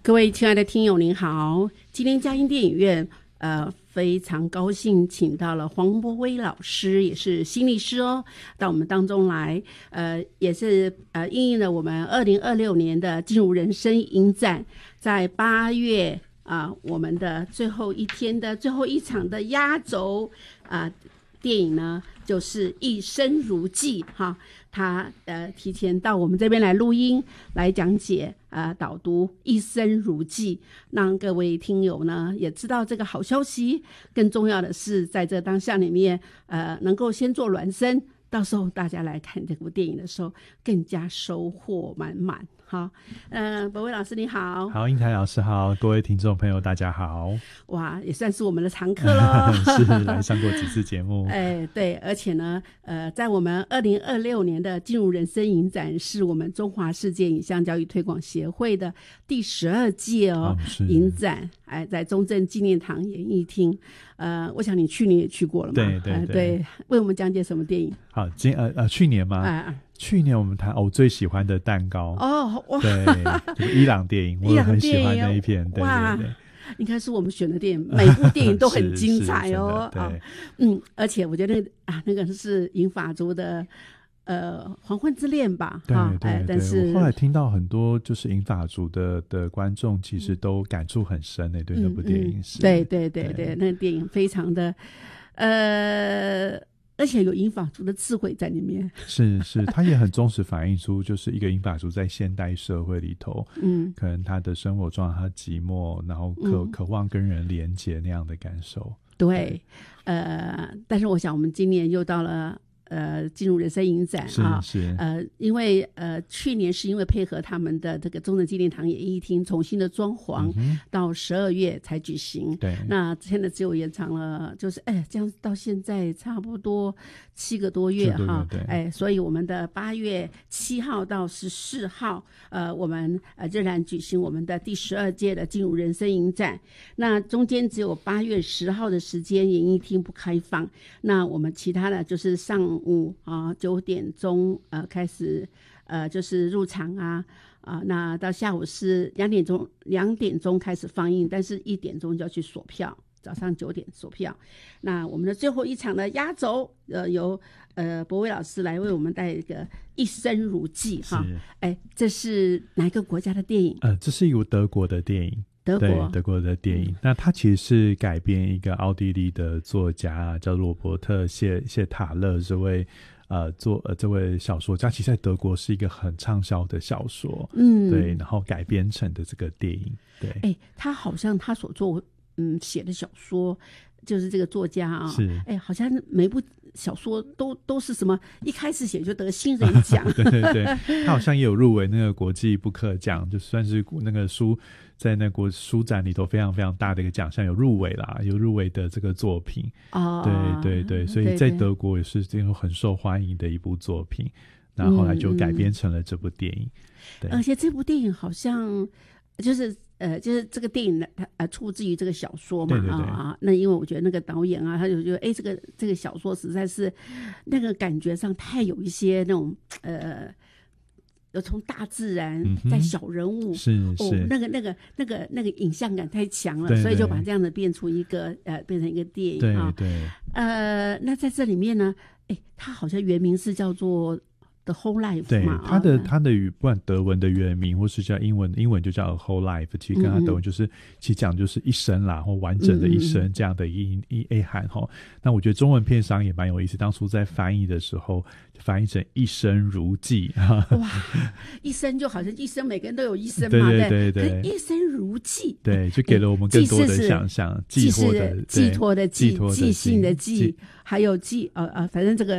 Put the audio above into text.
各位亲爱的听友您好，今天佳音电影院非常高兴请到了黄柏威老师，也是心理师哦，到我们当中来，也是因应了我们2026年的进入人生影展，在8月我们的最后一天的最后一场的压轴电影呢，就是《一生如寄》哈，他提前到我们这边来录音，来讲解导读《一生如寄》，让各位听友呢也知道这个好消息。更重要的是，在这当下里面，能够先做暖身，到时候大家来看这部电影的时候，更加收获满满。好，柏威老师你好。 好，英台老师好，各位听众朋友大家好。 哇，也算是我们的常客咯是来上过几次节目。 对，而且呢在我们2026年的进入人生影展，是我们中华世界影像教育推广协会的第12届影展，在中正纪念堂演艺厅。我想你去年也去过了嘛？对，为我们讲解什么电影？ 好，去年吗？去年我们谈我最喜欢的蛋糕哇，对，这个伊朗电影，我很喜欢那一片，对对对。 应该是我们选的电影，每部电影都很精彩哦。对，而且我觉得那个是银发族的黄昏之恋吧？ 对对，但是我后来听到很多就是银发族的观众，其实都感触很深对那部电影是。 对，那个电影非常的而且有银发族的智慧在里面。是， 他也很忠实反映出就是一个银发族在现代社会里头，可能他的生活状态，他寂寞，然后渴望跟人连结那样的感受。 对，但是我想我们今年又到了进入人生影展因为去年是因为配合他们的这个中正纪念堂演艺厅重新的装潢，到12月才举行。对，那现在只有延长了，就是这样到现在差不多7个多月哈。所以我们的8月7号到14号，我们仍然举行我们的第12届的进入人生影展。那中间只有8月10号的时间演艺厅不开放，那我们其他的就是上午9点钟开始就是入场那到下午是2点钟开始放映，但是1点钟就要去锁票，早上9点锁票。那我们的最后一场的压轴由柏威老师来为我们带一个一生如寄哈。这是哪一个国家的电影？ 这是一部德国的电影。德国的电影，那它其实是改编一个奥地利的作家叫罗伯特谢塔勒这位这位小说家，其实在德国是一个很畅销的小说，对，然后改编成的这个电影，对， 他好像他所写的小说，就是这个作家好像每部小说都是什么一开始写就得新人奖对，他好像也有入围那个国际布克奖，就算是那个书在那国书展里头非常非常大的一个奖项，有入围的这个作品对，所以在德国也是这种很受欢迎的一部作品，然后后来就改编成了这部电影。对， 而且这部电影好像就是这个电影出自于这个小说嘛， 对那因为我觉得那个导演他就觉得这个小说实在是那个感觉上太有一些那种有从大自然在小人物那个影像感太强了，所以就把这样的变成一个电影对那在这里面呢，它好像原名是叫做The Whole Life 嘛， 对，它的不管德文的原名或是叫英文就叫 A Whole Life， 其实跟它德文就是其实讲就是一生啦，或完整的一生这样的意涵那我觉得中文片商也蛮有意思，当初在翻译的时候翻译成一生如寄哇，一生就好像一生每个人都有一生嘛，对，一生如寄， 对，就给了我们更多的想象，寄托的寄信的寄，还有反正这个